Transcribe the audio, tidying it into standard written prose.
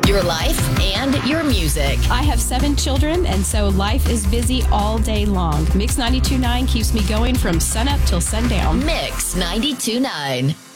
Your life and your music. I have 7 children, and so life is busy all day long. Mix 92.9 keeps me going from sunup till sundown. Mix 92.9.